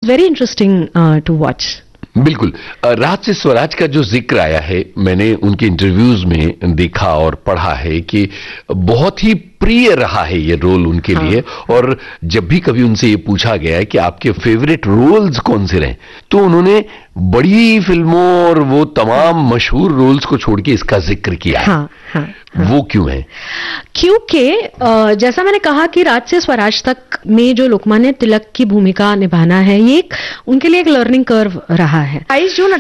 Very interesting to watch. बिल्कुल। राज से स्वराज का जो जिक्र आया है, मैंने उनके इंटरव्यूज में देखा और पढ़ा है कि बहुत ही प्रिय रहा है ये रोल उनके लिए। और जब भी कभी उनसे ये पूछा गया है कि आपके फेवरेट रोल्स कौन से रहे, तो उन्होंने बड़ी फिल्मों और वो तमाम मशहूर रोल्स को छोड़ के इसका जिक्र किया है। वो क्यों है? क्योंकि जैसा मैंने कहा कि राज से स्वराज तक में जो लोकमान्य तिलक की भूमिका निभाना है, ये उनके लिए एक लर्निंग कर्व रहा है। 22 जून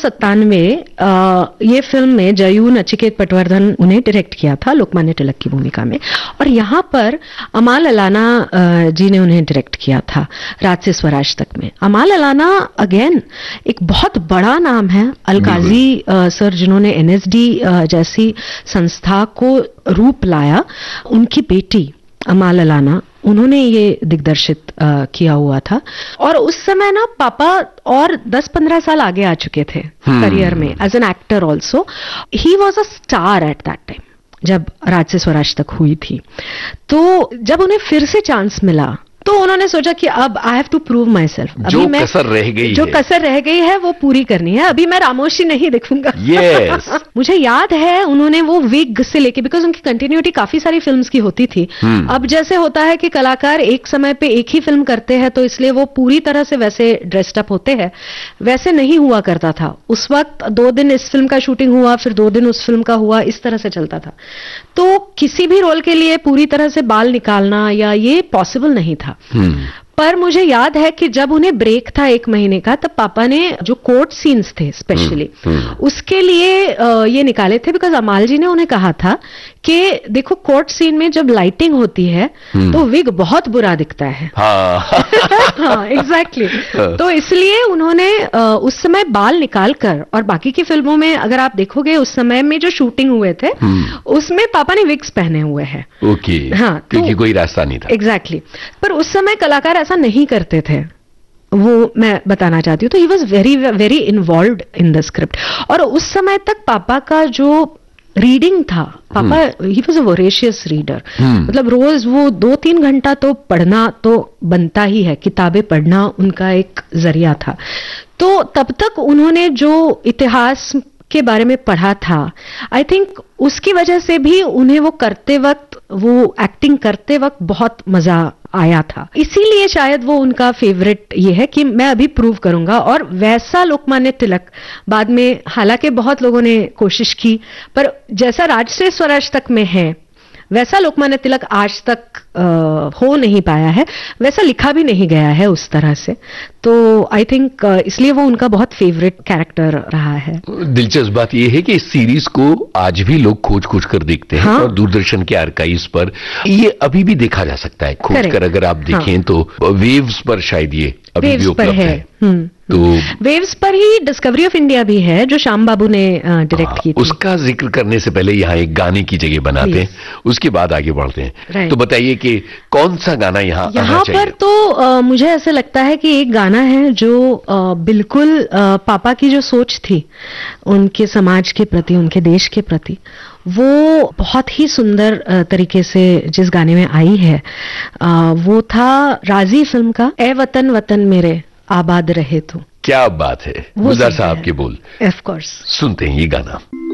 1897 ये फिल्म में जयू नचिकेत पटवर्धन उन्हें डायरेक्ट किया था लोकमान्य तिलक की भूमिका में, और यहाँ पर अमाल अलाना जी ने उन्हें डायरेक्ट किया था राज से स्वराज तक में। अमाल अलाना अगेन एक बहुत बड़ा नाम है। अलकाजी सर जिन्होंने एनएसडी जैसी संस्था को रूप लाया, उनकी बेटी अमाल अलाना, उन्होंने ये दिग्दर्शित किया हुआ था। और उस समय ना पापा और 10-15 साल आगे आ चुके थे करियर में as an actor also. He was a star at that time जब राज से स्वराज तक हुई थी। तो जब उन्हें फिर से चांस मिला तो उन्होंने सोचा कि अब I have to prove my self. जो कसर रह गई है वो पूरी करनी है। अभी मैं रामोशी नहीं दिखूंगा। yes. मुझे याद है उन्होंने वो विग से लेके, बिकॉज उनकी कंटिन्यूटी काफी सारी फिल्म्स की होती थी। अब जैसे होता है कि कलाकार एक समय पे एक ही फिल्म करते हैं तो इसलिए वो पूरी तरह से वैसे ड्रेस्ड अप होते हैं, वैसे नहीं हुआ करता था। उस वक्त 2 दिन इस फिल्म का शूटिंग हुआ, फिर 2 दिन उस फिल्म का हुआ, इस तरह से चलता था। तो किसी भी रोल के लिए पूरी तरह से बाल निकालना या ये पॉसिबल नहीं था। पर मुझे याद है कि जब उन्हें ब्रेक था 1 महीने का, तब पापा ने जो कोर्ट सीन्स थे स्पेशली उसके लिए ये निकाले थे, बिकॉज अमाल जी ने उन्हें कहा था कि देखो कोर्ट सीन में जब लाइटिंग होती है तो विग बहुत बुरा दिखता है। हाँ एग्जैक्टली। तो इसलिए उन्होंने उस समय बाल निकाल कर, और बाकी की फिल्मों में अगर आप देखोगे उस समय में जो शूटिंग हुए थे उसमें पापा ने विग्स पहने हुए हैं। ओके। हाँ, क्योंकि कोई रास्ता नहीं था। एग्जैक्टली। पर उस समय कलाकार ऐसा नहीं करते थे, वो मैं बताना चाहती हूँ। तो he was very very involved in the script. और उस समय तक पापा का जो रीडिंग था, पापा he was a voracious reader. मतलब रोज वो 2-3 घंटा तो पढ़ना तो बनता ही है, किताबें पढ़ना उनका एक जरिया था। तो तब तक उन्होंने जो इतिहास के बारे में पढ़ा था, आई थिंक उसकी वजह से भी उन्हें वो करते वक्त, वो एक्टिंग करते वक्त बहुत मजा आया था। इसीलिए शायद वो उनका फेवरेट ये है कि मैं अभी प्रूव करूंगा। और वैसा लोकमान्य तिलक बाद में, हालांकि बहुत लोगों ने कोशिश की, पर जैसा राज से स्वराज तक में है वैसा लोकमान्य तिलक आज तक हो नहीं पाया है, वैसा लिखा भी नहीं गया है उस तरह से। तो आई थिंक इसलिए वो उनका बहुत फेवरेट कैरेक्टर रहा है। दिलचस्प बात यह है कि इस सीरीज को आज भी लोग खोज खोज कर देखते हैं। और दूरदर्शन के आर्काइव्स पर ये अभी भी देखा जा सकता है खोज कर। अगर आप देखें तो वेव्स पर शायद ये अभी भी उपलब्ध है। तो वेव्स पर ही डिस्कवरी ऑफ इंडिया भी है जो श्याम बाबू ने डायरेक्ट की थी। उसका जिक्र करने से पहले यहाँ एक गाने की जगह बनाते हैं, उसके बाद आगे बढ़ते हैं। तो बताइए कि कौन सा गाना यहाँ पर तो मुझे ऐसा लगता है कि एक गाना है जो बिल्कुल पापा की जो सोच थी उनके समाज के प्रति, उनके देश के प्रति, वो बहुत ही सुंदर तरीके से जिस गाने में आई है, वो था राजी फिल्म का ए वतन वतन मेरे आबाद रहे तो। क्या बात है, गुलजार साहब के बोल। ऑफ कोर्स सुनते हैं ये गाना।